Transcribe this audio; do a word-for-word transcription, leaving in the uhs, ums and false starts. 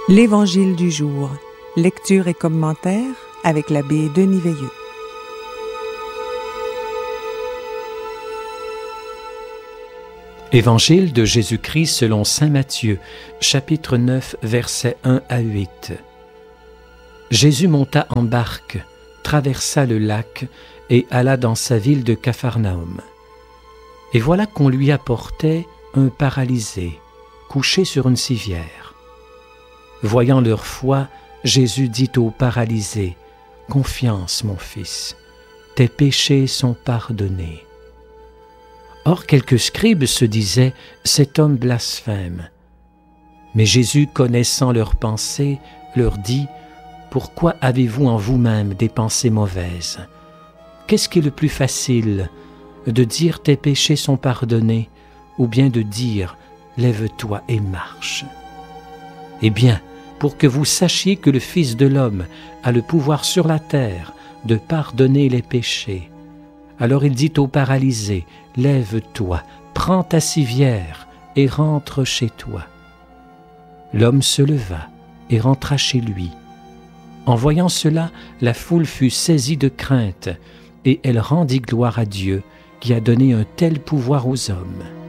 L'Évangile du jour, lecture et commentaire avec l'abbé Denis Veilleux. Évangile de Jésus-Christ selon saint Matthieu, chapitre neuf, versets un à huit. Jésus monta en barque, traversa le lac et alla dans sa ville de Capharnaüm. Et voilà qu'on lui apportait un paralysé, couché sur une civière. Voyant leur foi, Jésus dit au paralysé, « Confiance, mon fils, tes péchés sont pardonnés. » Or, quelques scribes se disaient, « Cet homme blasphème. » Mais Jésus, connaissant leurs pensées, leur dit, « Pourquoi avez-vous en vous-même des pensées mauvaises? Qu'est-ce qui est le plus facile, de dire « Tes péchés sont pardonnés » ou bien de dire « Lève-toi et marche » ? Eh bien, pour que vous sachiez que le Fils de l'homme a le pouvoir sur la terre de pardonner les péchés. Alors il dit au paralysé, « Lève-toi, prends ta civière et rentre chez toi. » L'homme se leva et rentra chez lui. En voyant cela, la foule fut saisie de crainte et elle rendit gloire à Dieu qui a donné un tel pouvoir aux hommes.